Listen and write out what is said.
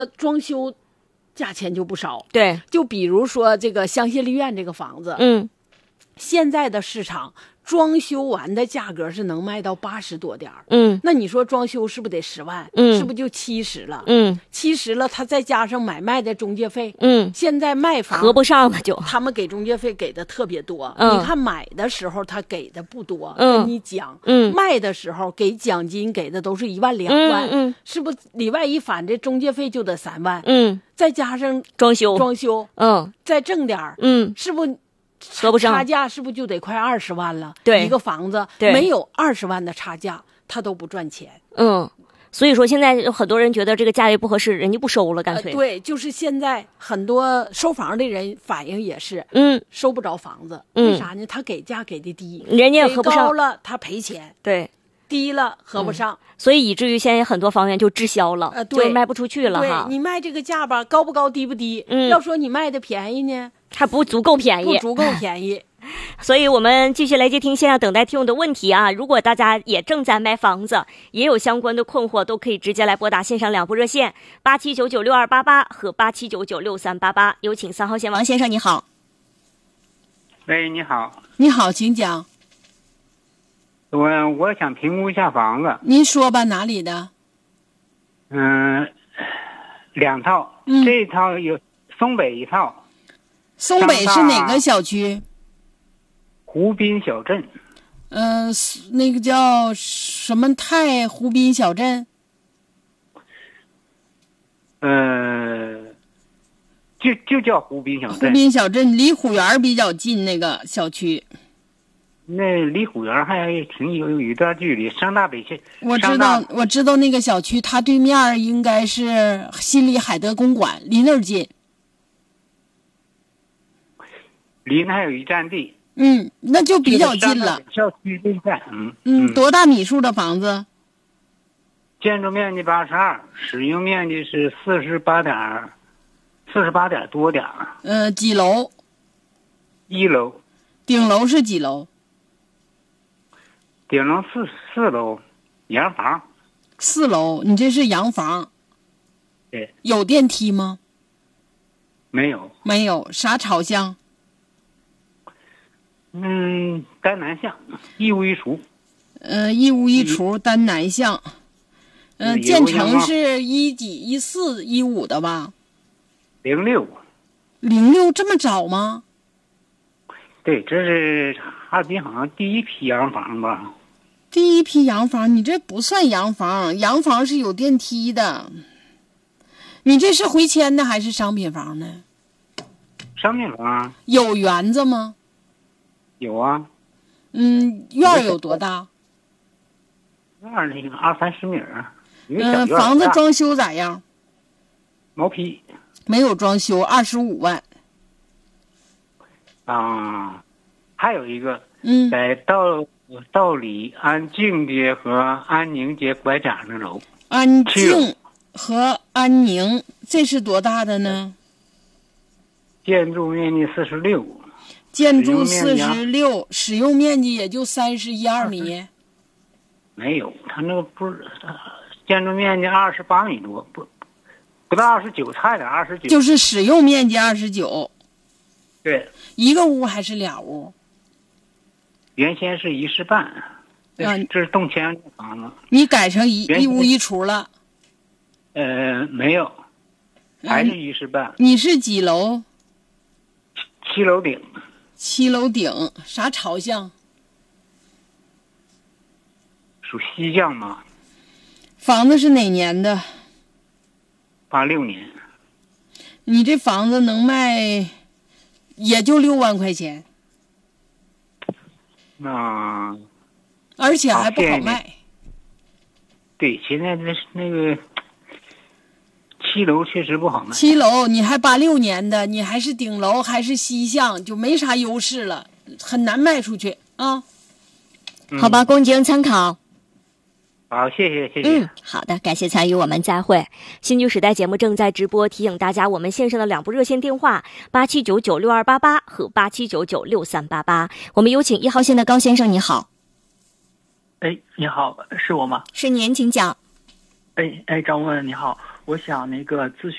装修价钱就不少。 对， 就比如说这个香榭丽苑这个房子，现在的市场装修完的价格是能卖到80多点儿。那你说装修是不是得10万？是不是就70了？70了，他再加上买卖的中介费，现在卖房合不上了就。 他们给中介费给的特别多。你看买的时候他给的不多，跟你讲，卖的时候给奖金给的都是1万2万，是不是里外一返这中介费就得3万？再加上装修，再挣点儿，是不？ 合不上， 差价是不是就得快20万了？ 对， 一个房子没有20万的差价，他都不赚钱。 所以说现在很多人觉得这个价位不合适，人家不收了，干脆。 对，就是现在很多收房的人反映也是，收不着房子，为啥呢？他给价给的低， 人家也合不上， 高了他赔钱， 对， 低了合不上， 所以以至于现在很多房源就滞销了，就卖不出去了哈。 对，你卖这个价吧，高不高，低不低？要说你卖的便宜呢， 还不足够便宜， 不足够便宜。 所以我们继续来接听线上等待听众的问题啊！如果大家也正在卖房子，也有相关的困惑，都可以直接来拨打线上2部热线87996288和87996388。有请3号线王先生，你好。 喂，你好。 你好，请讲。 我想评估一下房子。 您说吧，哪里的 ？2套，这一套有松北一套。 松北是哪个小区？ 湖滨小镇。 那个叫什么泰湖滨小镇？ 就叫湖滨小镇。 湖滨小镇离虎园比较近，那个小区。 那离虎园还挺有一段距离，上大北去。 我知道那个小区，它对面应该是新里海德公馆，离那儿近。 离那还有一站地。 那就比较近了。 小区对站。 多大米数的房子？ 建筑面积82，使用面积是48点多点。 几楼 ？1楼。 顶楼是几楼？ 顶楼四楼，洋房。 4楼，你这是洋房。 对。 有电梯吗？ 没有。 没有，啥朝向？ 单南向，一屋一厨。 一屋一厨，单南向。建成是1几、14、15的吧 ？06。 06这么早吗？ 对，这是哈尔滨好像第一批洋房吧。 第一批洋房，你这不算洋房，洋房是有电梯的。你这是回迁的还是商品房呢？ 商品房。 有园子吗？ 有啊。 院有多大？ 院那个20-30米。 房子装修咋样？ 毛坯。 没有装修，25万。 还有一个，在道里安静街和安宁街拐角的楼。 安静和安宁，这是多大的呢？ 建筑面积46。 建筑46，使用面积也就31-2米。 没有，他那个不是建筑面积28米多，不到29，差点29。 就是使用面积29。 对。 一个屋还是俩屋？ 原先是1室半。这是动迁房子。 你改成一屋一厨了？ 没有，还是1室半。 你是几楼 ？7楼顶。 7楼顶，啥朝向？ 属西向吗？ 房子是哪年的 ？86年。 你这房子能卖也就6万块钱。而且还不好卖。 对，现在那个7楼确实不好卖。 7楼你还86年的，你还是顶楼，还是西向，就没啥优势了，很难卖出去啊。 好吧，供您参考。 好，谢谢。 好的，感谢参与，我们再会。新居时代节目正在直播，提醒大家，我们线上的2部热线电话87996288和87996388。我们有请1号线的高先生，你好。 你好，是我吗？ 是您，请讲。 张问你好， 我想那个咨